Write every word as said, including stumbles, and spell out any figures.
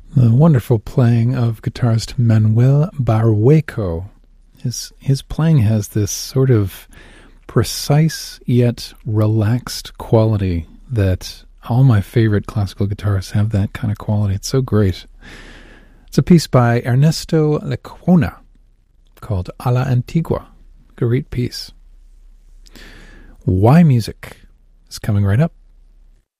The wonderful playing of guitarist Manuel Barrueco. His, his playing has this sort of precise yet relaxed quality that all my favorite classical guitarists have that kind of quality. It's so great. It's a piece by Ernesto Lecuona called A la Antigua. Great piece. Why Music is coming right up.